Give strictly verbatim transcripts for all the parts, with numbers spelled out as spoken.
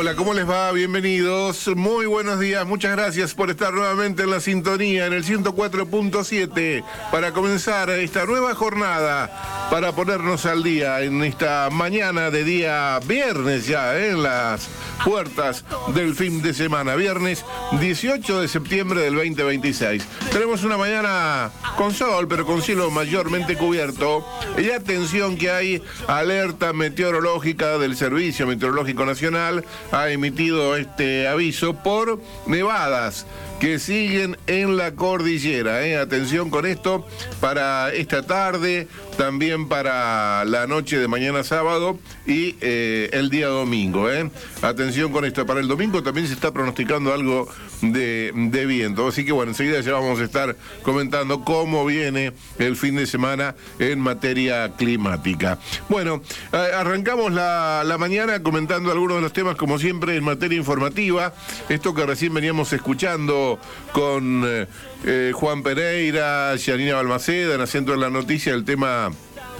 Hola, ¿cómo les va? Bienvenidos. Muy buenos días. Muchas gracias por estar nuevamente en la sintonía en el ciento cuatro punto siete para comenzar esta nueva jornada, para ponernos al día en esta mañana de día viernes ya, ¿eh? En las puertas del fin de semana. Viernes dieciocho de septiembre del veinte veintiséis. Tenemos una mañana con sol, pero con cielo mayormente cubierto. Y atención que hay alerta meteorológica del Servicio Meteorológico Nacional. Ha emitido este aviso por nevadas que siguen en la cordillera. ¿eh? Atención con esto para esta tarde, también para la noche de mañana sábado y eh, el día domingo. ¿eh? Atención con esto. Para el domingo también se está pronosticando algo de, de viento. Así que bueno, enseguida ya vamos a estar comentando cómo viene el fin de semana en materia climática. Bueno, arrancamos la, la mañana comentando algunos de los temas, como siempre, en materia informativa. Esto que recién veníamos escuchando con eh, eh, Juan Pereira, Yanina Balmaceda, en Acento de la Noticia, el tema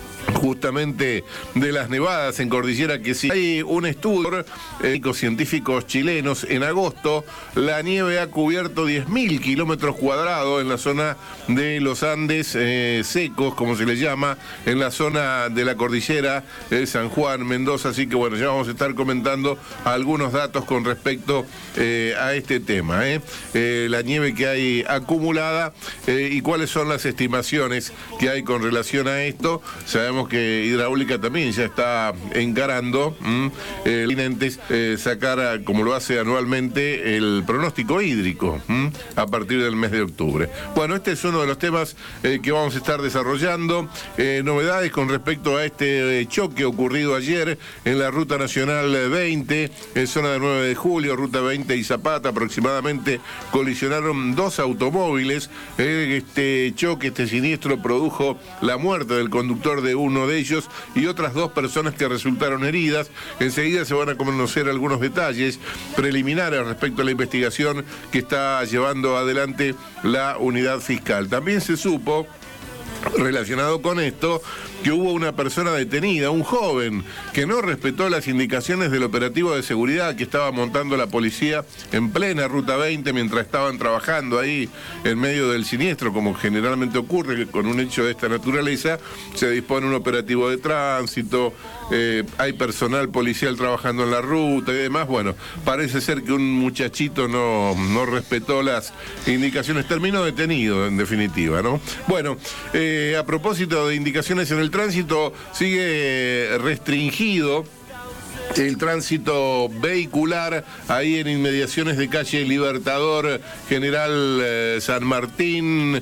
justamente de las nevadas en cordillera, que sí hay un estudio eh, científicos chilenos. En agosto la nieve ha cubierto diez mil kilómetros cuadrados en la zona de los Andes eh, secos, como se les llama, en la zona de la cordillera de eh, San Juan, Mendoza. Así que bueno, ya vamos a estar comentando algunos datos con respecto eh, a este tema, eh. Eh, la nieve que hay acumulada eh, y cuáles son las estimaciones que hay con relación a esto. Sabemos que Hidráulica también ya está encarando mmm, eh, eh, sacar, como lo hace anualmente, el pronóstico hídrico mmm, a partir del mes de octubre. Bueno, este es uno de los temas eh, que vamos a estar desarrollando. Eh, novedades con respecto a este eh, choque ocurrido ayer en la Ruta Nacional veinte, en zona de nueve de julio, Ruta veinte y Zapata aproximadamente, colisionaron dos automóviles. Eh, este choque, este siniestro, produjo la muerte del conductor de uno de ellos y otras dos personas que resultaron heridas. Enseguida se van a conocer algunos detalles preliminares respecto a la investigación que está llevando adelante la unidad fiscal. También se supo, relacionado con esto, que hubo una persona detenida, un joven, que no respetó las indicaciones del operativo de seguridad que estaba montando la policía en plena Ruta veinte mientras estaban trabajando ahí en medio del siniestro, como generalmente ocurre que con un hecho de esta naturaleza se dispone un operativo de tránsito, eh, hay personal policial trabajando en la ruta y demás. Bueno, parece ser que un muchachito no, no respetó las indicaciones, terminó detenido en definitiva, ¿no? Bueno, eh, a propósito de indicaciones en el tránsito, sigue restringido el tránsito vehicular ahí en inmediaciones de calle Libertador, General eh, San Martín,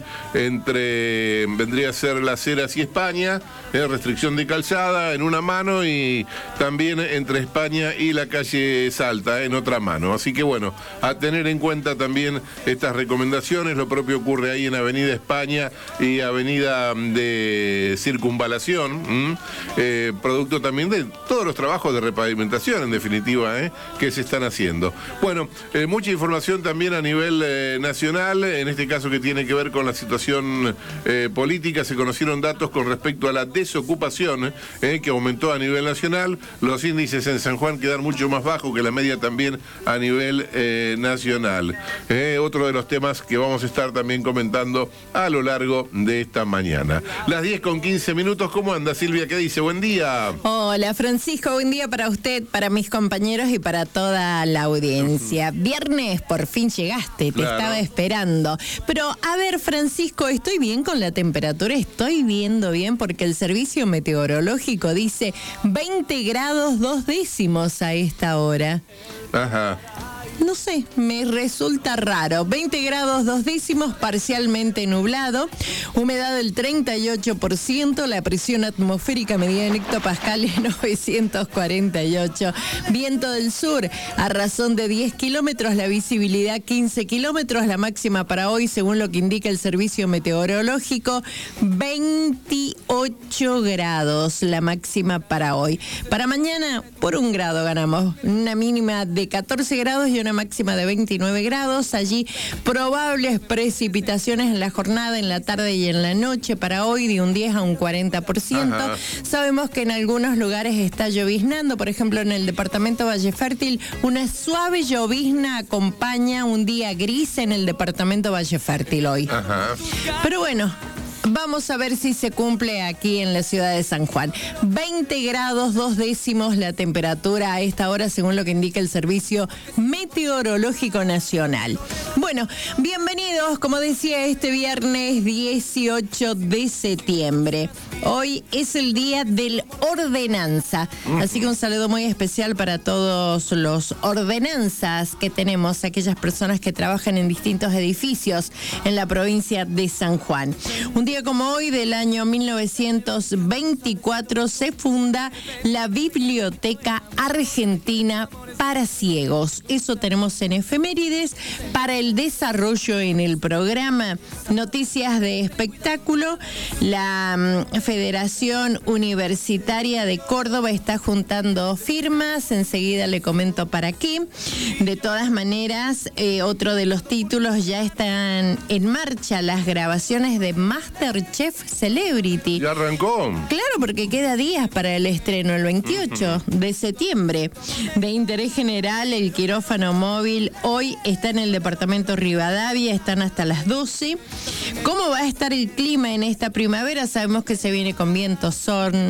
entre, vendría a ser Las Heras y España, eh, restricción de calzada en una mano y también entre España y la calle Salta en otra mano. Así que bueno, a tener en cuenta también estas recomendaciones. Lo propio ocurre ahí en Avenida España y Avenida de Circunvalación, eh, producto también de todos los trabajos de repavimentación, en definitiva, ¿eh? que se están haciendo. Bueno, eh, mucha información también a nivel eh, nacional, en este caso que tiene que ver con la situación eh, política. Se conocieron datos con respecto a la desocupación, eh, que aumentó a nivel nacional. Los índices en San Juan quedan mucho más bajos que la media también a nivel eh, nacional. Eh, otro de los temas que vamos a estar también comentando a lo largo de esta mañana. Las diez con quince minutos, ¿cómo anda Silvia? ¿Qué dice? Buen día. Hola Francisco, buen día para usted, para mis compañeros y para toda la audiencia. Viernes, por fin llegaste, te claro. estaba esperando. Pero, a ver, Francisco, ¿estoy bien con la temperatura? ¿Estoy viendo bien? Porque el servicio meteorológico dice veinte grados dos décimos a esta hora. Ajá. No sé, me resulta raro. veinte grados dos décimos, parcialmente nublado, humedad del treinta y ocho por ciento, la presión atmosférica medida en hectopascales novecientos cuarenta y ocho, viento del sur a razón de diez kilómetros, la visibilidad quince kilómetros, la máxima para hoy, según lo que indica el servicio meteorológico, veintiocho grados, la máxima para hoy. Para mañana, por un grado ganamos, una mínima de catorce grados y una máxima de veintinueve grados. Allí probables precipitaciones en la jornada, en la tarde y en la noche. Para hoy de un diez a un cuarenta por ciento. Ajá. Sabemos que en algunos lugares está lloviznando, por ejemplo en el departamento Valle Fértil, una suave llovizna acompaña un día gris en el departamento Valle Fértil hoy. Ajá. Pero bueno, vamos a ver si se cumple aquí en la ciudad de San Juan. veinte grados, dos décimos la temperatura a esta hora, según lo que indica el Servicio Meteorológico Nacional. Bueno, bienvenidos, como decía, este viernes dieciocho de septiembre. Hoy es el día del ordenanza, así que un saludo muy especial para todos los ordenanzas que tenemos, aquellas personas que trabajan en distintos edificios en la provincia de San Juan. Un día como hoy del año mil novecientos veinticuatro se funda la Biblioteca Argentina para Ciegos. Eso tenemos en efemérides. Para el desarrollo en el programa Noticias de Espectáculo, la um, Federación Universitaria de Córdoba está juntando firmas. Enseguida le comento para qué. De todas maneras, eh, otro de los títulos, ya están en marcha las grabaciones de Masterchef Celebrity. ¿Ya arrancó? Claro, porque queda días para el estreno, el veintiocho de septiembre. De interés general, el quirófano móvil hoy está en el departamento Rivadavia, están hasta las doce. ¿Cómo va a estar el clima en esta primavera? Sabemos que se viene con vientos, son